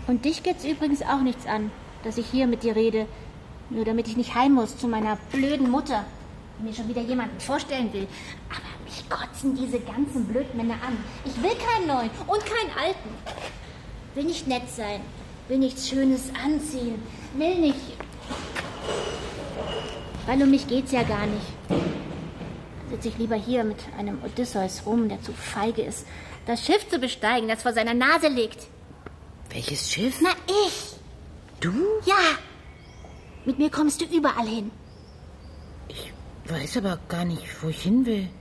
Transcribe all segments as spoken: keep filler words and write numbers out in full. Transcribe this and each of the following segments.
Und dich geht's übrigens auch nichts an, dass ich hier mit dir rede. Nur damit ich nicht heim muss zu meiner blöden Mutter, die mir schon wieder jemanden vorstellen will. Aber mich kotzen diese ganzen Blödmänner an. Ich will keinen neuen und keinen alten. Will nicht nett sein, will nichts Schönes anziehen, will nicht... Weil um mich geht's ja gar nicht. Sitze ich lieber hier mit einem Odysseus rum, der zu feige ist, das Schiff zu besteigen, das vor seiner Nase liegt. Welches Schiff? Na, ich. Du? Ja. Mit mir kommst du überall hin. Ich weiß aber gar nicht, wo ich hin will.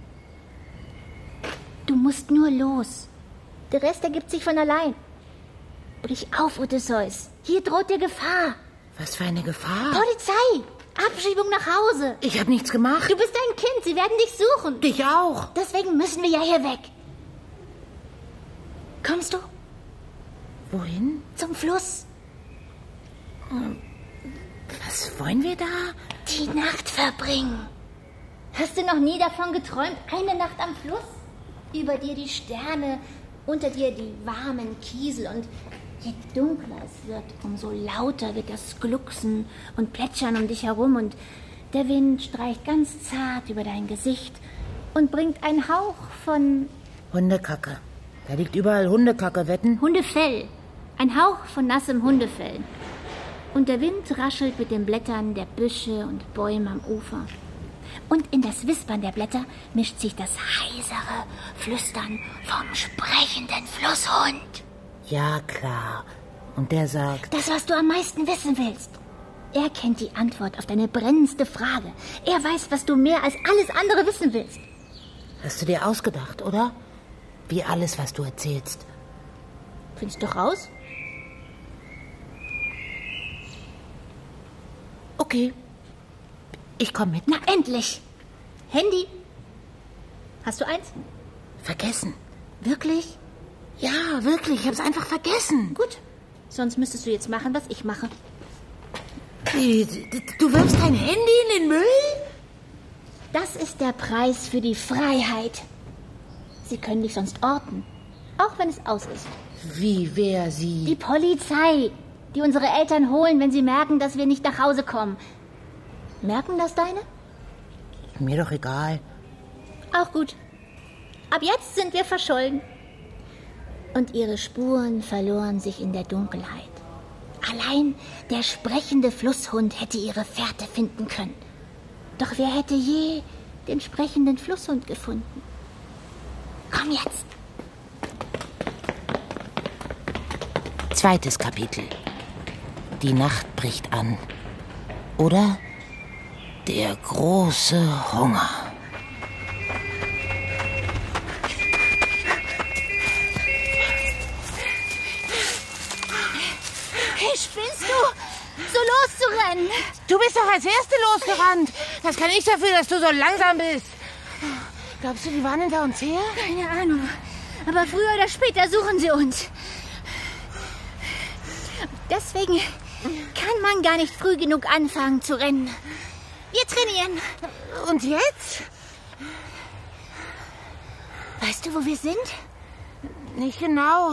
Du musst nur los. Der Rest ergibt sich von allein. Brich auf, Odysseus. Hier droht dir Gefahr. Was für eine Gefahr? Polizei. Abschiebung nach Hause. Ich habe nichts gemacht. Du bist ein Kind. Sie werden dich suchen. Dich auch. Deswegen müssen wir ja hier weg. Kommst du? Wohin? Zum Fluss. Was wollen wir da? Die Nacht verbringen. Hast du noch nie davon geträumt? Eine Nacht am Fluss? Über dir die Sterne, unter dir die warmen Kiesel. Und je dunkler es wird, umso lauter wird das Glucksen und Plätschern um dich herum. Und der Wind streicht ganz zart über dein Gesicht und bringt einen Hauch von... Hundekacke. Da liegt überall Hundekacke, wetten? Hundefell. Ein Hauch von nassem Hundefell. Und der Wind raschelt mit den Blättern der Büsche und Bäume am Ufer. Und in das Wispern der Blätter mischt sich das heisere Flüstern vom sprechenden Flusshund. Ja, klar. Und der sagt... Das, was du am meisten wissen willst. Er kennt die Antwort auf deine brennendste Frage. Er weiß, was du mehr als alles andere wissen willst. Hast du dir ausgedacht, oder? Wie alles, was du erzählst. Findest du doch raus? Okay. Ich komme mit. Na, endlich. Handy. Hast du eins? Vergessen. Wirklich? Ja, wirklich. Ich hab's einfach vergessen. Gut. Sonst müsstest du jetzt machen, was ich mache. Wie, du wirfst dein Handy in den Müll? Das ist der Preis für die Freiheit. Sie können dich sonst orten. Auch wenn es aus ist. Wie, wer, sie? Die Polizei, die unsere Eltern holen, wenn sie merken, dass wir nicht nach Hause kommen. Merken das deine? Mir doch egal. Auch gut. Ab jetzt sind wir verschollen. Und ihre Spuren verloren sich in der Dunkelheit. Allein der sprechende Flusshund hätte ihre Fährte finden können. Doch wer hätte je den sprechenden Flusshund gefunden? Komm jetzt. Zweites Kapitel. Die Nacht bricht an. Oder der große Hunger. Hey, spinnst du? So loszurennen. Du bist doch als Erste losgerannt. Das kann ich dafür, dass du so langsam bist. Glaubst du, die waren hinter uns her? Keine Ahnung. Aber früher oder später suchen sie uns. Deswegen kann man gar nicht früh genug anfangen zu rennen. Wir trainieren. Und jetzt? Weißt du, wo wir sind? Nicht genau.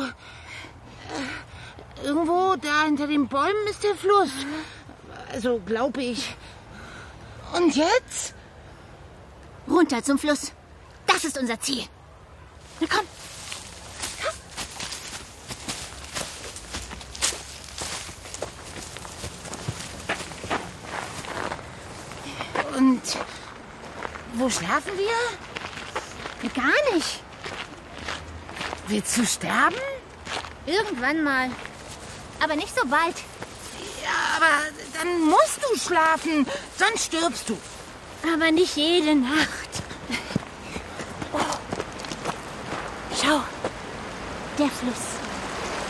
Irgendwo da hinter den Bäumen ist der Fluss. Also, glaube ich. Und jetzt? Runter zum Fluss. Das ist unser Ziel. Na komm. Und wo schlafen wir? Gar nicht. Willst du sterben? Irgendwann mal. Aber nicht so bald. Ja, aber dann musst du schlafen, sonst stirbst du. Aber nicht jede Nacht. Oh. Schau, der Fluss.